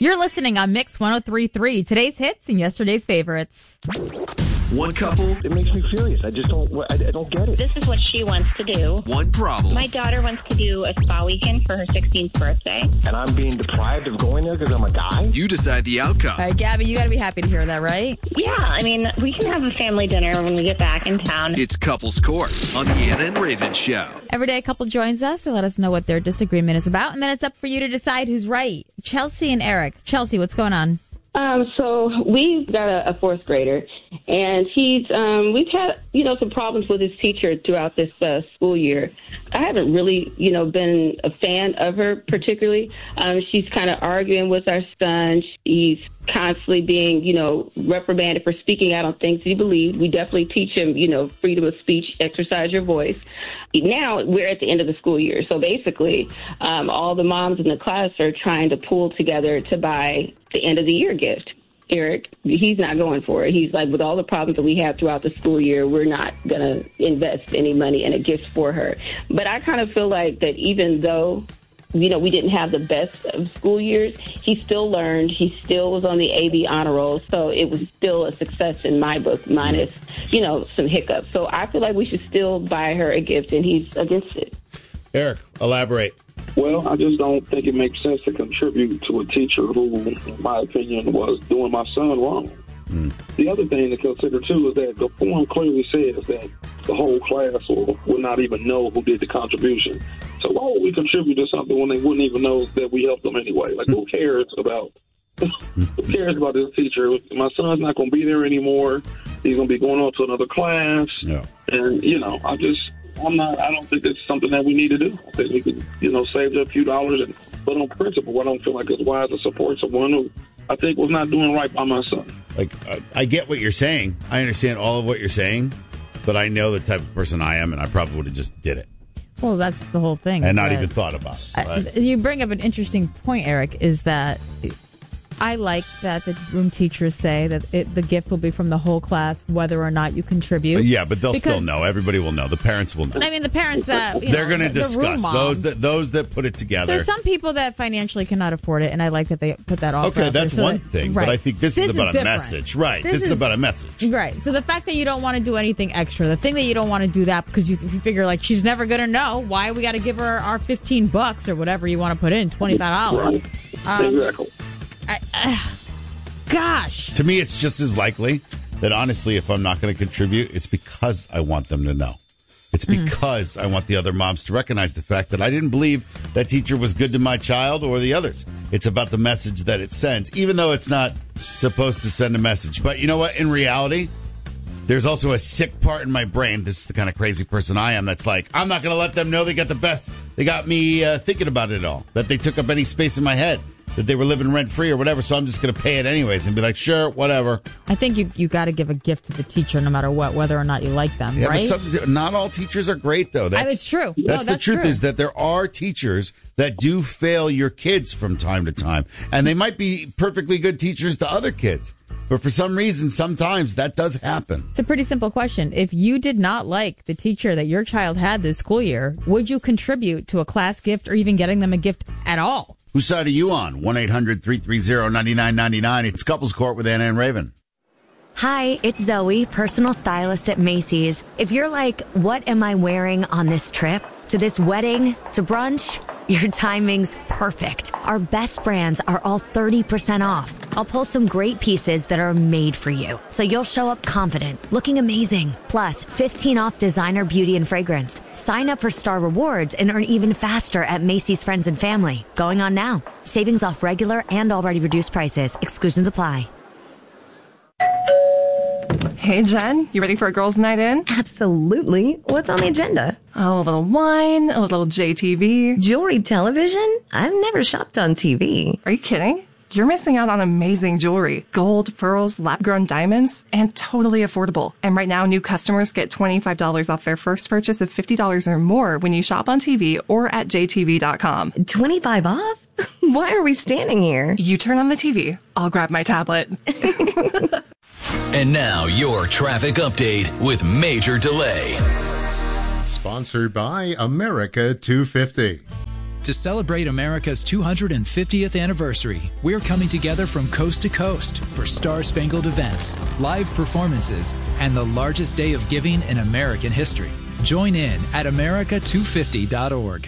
You're listening on Mix 103.3, today's hits and yesterday's favorites. One couple. It makes me furious. I don't get it. This is what she wants to do. One problem. My daughter wants to do a spa weekend for her 16th birthday. And I'm being deprived of going there because I'm a guy? You decide the outcome. All right, Gabby, you got to be happy to hear that, right? Yeah, I mean, we can have a family dinner when we get back in town. It's Couples Court on the Anna and Raven Show. Every day a couple joins us. They let us know what their disagreement is about, and then it's up for you to decide who's right. Chelsea and Eric. Chelsea, what's going on? So we've got a fourth grader, and we've had, some problems with his teacher throughout this school year. I haven't really, been a fan of her particularly. She's kind of arguing with our son. He's constantly being, reprimanded for speaking out on things he believed. We definitely teach him, freedom of speech, exercise your voice. Now we're at the end of the school year. So basically, all the moms in the class are trying to pull together to buy the end of the year gift. Eric, he's not going for it. He's like, with all the problems that we have throughout the school year, we're not going to invest any money in a gift for her. But I kind of feel like that even though, we didn't have the best of school years, he still learned. He still was on the AB honor roll. So it was still a success in my book, minus, some hiccups. So I feel like we should still buy her a gift, and he's against it. Eric, elaborate. Well, I just don't think it makes sense to contribute to a teacher who, in my opinion, was doing my son wrong. The other thing to consider, too, is that the form clearly says that the whole class will not even know who did the contribution. So why would we contribute to something when they wouldn't even know that we helped them anyway? Like, who cares about this teacher? My son's not going to be there anymore. He's going to be going on to another class. Yeah. And, I don't think it's something that we need to do. I think we could, save a few dollars, but on principle, I don't feel like it's wise to support someone who I think was not doing right by my son. Like, I get what you're saying. I understand all of what you're saying, but I know the type of person I am, and I probably would have just did it. Well, that's the whole thing. And not even thought about it. Right? You bring up an interesting point, Eric, is that I like that the room teachers say that the gift will be from the whole class, whether or not you contribute. Yeah, but they'll still know. Everybody will know. The parents will know. I mean, the parents that they're going to discuss those that put it together. There's some people that financially cannot afford it, and I like that they put that all. Okay, that's one thing, right. But I think this is about a message, right? This is about a message, right? So the fact that you don't want to do anything extra, the thing that you don't want to do that because you figure like she's never going to know, why we got to give her our $15 or whatever you want to put in, $25. Right. Exactly. Gosh. To me, it's just as likely that, honestly, if I'm not going to contribute, it's because I want them to know. It's because I want the other moms to recognize the fact that I didn't believe that teacher was good to my child or the others. It's about the message that it sends, even though it's not supposed to send a message. But you know what? In reality, there's also a sick part in my brain. This is the kind of crazy person I am that's like, I'm not going to let them know they got the best. They got me thinking about it all, that they took up any space in my head, that they were living rent-free or whatever, so I'm just going to pay it anyways and be like, sure, whatever. I think you got to give a gift to the teacher no matter what, whether or not you like them, right? But not all teachers are great, though. It's true. That's the truth, is that there are teachers that do fail your kids from time to time, and they might be perfectly good teachers to other kids. But for some reason, sometimes that does happen. It's a pretty simple question. If you did not like the teacher that your child had this school year, would you contribute to a class gift or even getting them a gift at all? Whose side are you on? 1-800-330-9999. It's Couples Court with Anna and Raven. Hi, it's Zoe, personal stylist at Macy's. If you're like, what am I wearing on this trip? To this wedding? To brunch? Your timing's perfect. Our best brands are all 30% off. I'll pull some great pieces that are made for you, so you'll show up confident, looking amazing. Plus, 15 off designer beauty and fragrance. Sign up for Star Rewards and earn even faster at Macy's Friends and Family. Going on now. Savings off regular and already reduced prices. Exclusions apply. Hey, Jen, you ready for a girls' night in? Absolutely. What's on the agenda? Oh, a little wine, a little JTV. Jewelry television? I've never shopped on TV. Are you kidding? You're missing out on amazing jewelry. Gold, pearls, lab-grown diamonds, and totally affordable. And right now, new customers get $25 off their first purchase of $50 or more when you shop on TV or at jtv.com. 25 off? Why are we standing here? You turn on the TV. I'll grab my tablet. And now, your traffic update with Major Delay. Sponsored by America 250. To celebrate America's 250th anniversary, we're coming together from coast to coast for star-spangled events, live performances, and the largest day of giving in American history. Join in at America250.org.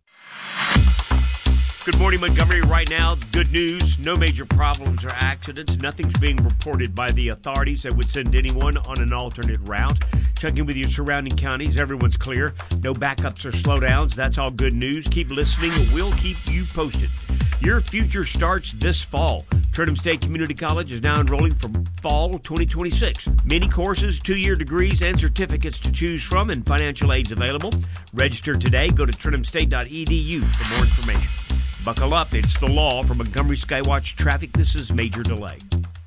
Good morning, Montgomery. Right now, good news. No major problems or accidents. Nothing's being reported by the authorities that would send anyone on an alternate route. Checking with your surrounding counties. Everyone's clear. No backups or slowdowns. That's all good news. Keep listening. We'll keep you posted. Your future starts this fall. Trenton State Community College is now enrolling for fall 2026. Many courses, 2-year degrees, and certificates to choose from, and financial aids available. Register today. Go to trentomstate.edu for more information. Buckle up. It's the law. From Montgomery Skywatch Traffic, this is Major Delay.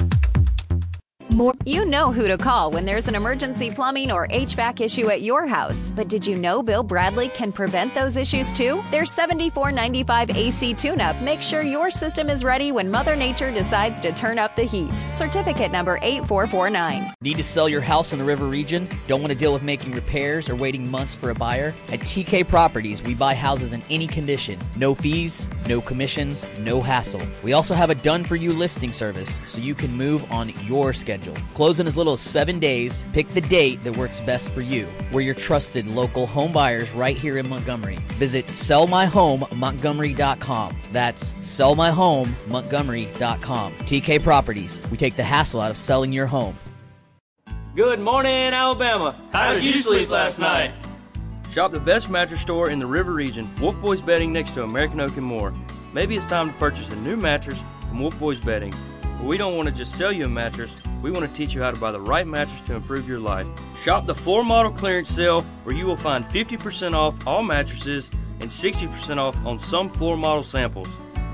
You know who to call when there's an emergency plumbing or HVAC issue at your house. But did you know Bill Bradley can prevent those issues too? Their $74.95 AC tune-up makes sure your system is ready when Mother Nature decides to turn up the heat. Certificate number 8449. Need to sell your house in the River region? Don't want to deal with making repairs or waiting months for a buyer? At TK Properties, we buy houses in any condition. No fees, no commissions, no hassle. We also have a done-for-you listing service, so you can move on your schedule. Close in as little as 7 days. Pick the date that works best for you. We're your trusted local home buyers right here in Montgomery. Visit sellmyhomemontgomery.com. That's sellmyhomemontgomery.com. TK Properties. We take the hassle out of selling your home. Good morning, Alabama. How did you sleep last night? Shop the best mattress store in the River region, Wolf Boys Bedding, next to American Oak and More. Maybe it's time to purchase a new mattress from Wolf Boys Bedding. But we don't want to just sell you a mattress. We want to teach you how to buy the right mattress to improve your life. Shop the floor model clearance sale, where you will find 50% off all mattresses and 60% off on some floor model samples.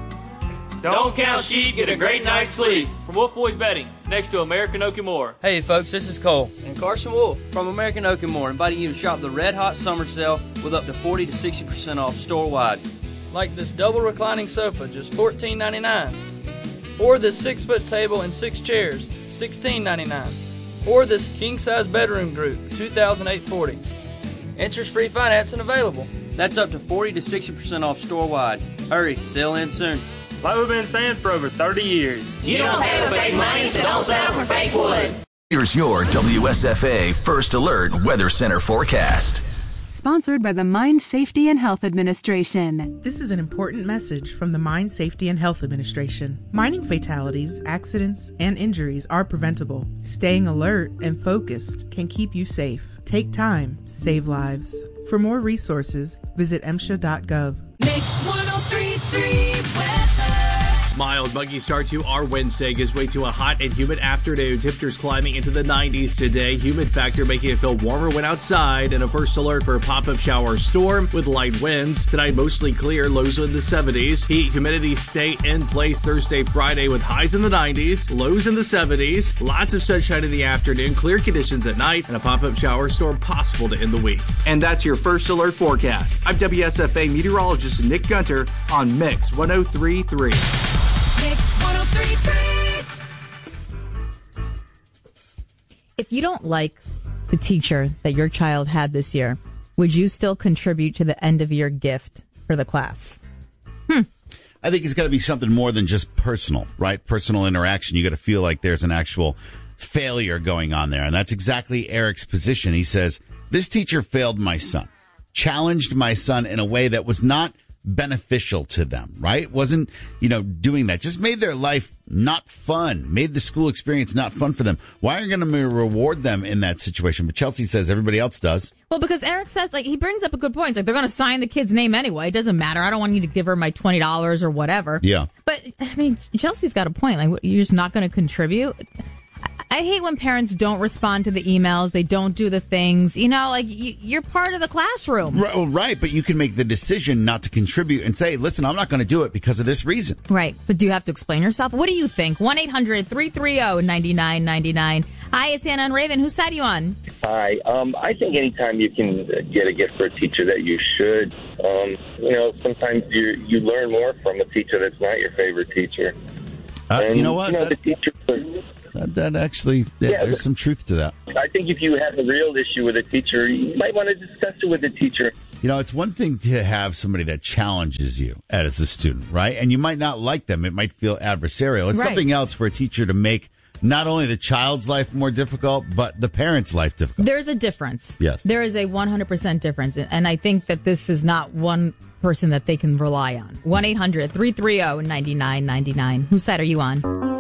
Don't count sheep, get a great night's sleep. From Wolf Boys Bedding, next to American Oak and More. Hey folks, this is Cole and Carson Wolf from American Oak and More, inviting you to shop the Red Hot Summer Sale with up to 40 to 60% off store-wide. Like this double reclining sofa, just $14.99. Or this 6-foot table and 6 chairs, $16.99. Or this king-size bedroom group, $2,840. Interest-free financing available. That's up to 40 to 60% off store-wide. Hurry, sale ends soon. Like we've been saying for over 30 years. You don't pay with fake money, so don't settle for fake wood. Here's your WSFA First Alert Weather Center forecast. Sponsored by the Mine Safety and Health Administration. This is an important message from the Mine Safety and Health Administration. Mining fatalities, accidents, and injuries are preventable. Staying alert and focused can keep you safe. Take time, save lives. For more resources, visit MSHA.gov. Mix 103.3 weather. Mild, muggy start to our Wednesday gives way to a hot and humid afternoon. Temperatures climbing into the 90s today. Humid factor making it feel warmer when outside. And a first alert for a pop-up shower storm with light winds. Tonight, mostly clear. Lows in the 70s. Heat, humidity stay in place Thursday, Friday with highs in the 90s. Lows in the 70s. Lots of sunshine in the afternoon. Clear conditions at night. And a pop-up shower storm possible to end the week. And that's your First Alert forecast. I'm WSFA meteorologist Nick Gunter on Mix 103.3. Mix 103.3. If you don't like the teacher that your child had this year, would you still contribute to the end of year gift for the class? I think it's got to be something more than just personal, right? Personal interaction. You got to feel like there's an actual failure going on there. And that's exactly Eric's position. He says, this teacher failed my son, challenged my son in a way that was not beneficial to them, right? Wasn't, doing that. Just made their life not fun, made the school experience not fun for them. Why are you going to reward them in that situation? But Chelsea says everybody else does. Well, because Eric says, he brings up a good point. It's like, they're going to sign the kid's name anyway. It doesn't matter. I don't want you to give her my $20 or whatever. Yeah. But, Chelsea's got a point. You're just not going to contribute. I hate when parents don't respond to the emails. They don't do the things. You're part of the classroom. Right, but you can make the decision not to contribute and say, listen, I'm not going to do it because of this reason. Right, but do you have to explain yourself? What do you think? 1-800-330-9999. Hi, it's Anna and Raven. Whose side are you on? Hi. I think anytime you can get a gift for a teacher that you should. Sometimes you learn more from a teacher that's not your favorite teacher. You know what? The teacher... That actually, there's some truth to that. I think if you have a real issue with a teacher, you might want to discuss it with the teacher You know, it's one thing to have somebody that challenges you as a student, right? And you might not like them. It might feel adversarial. It's something else for a teacher to make not only the child's life more difficult, but the parent's life difficult. There's a difference. Yes. There is a 100% difference. And I think that this is not one person that they can rely on. 1-800-330-9999. Whose side are you on?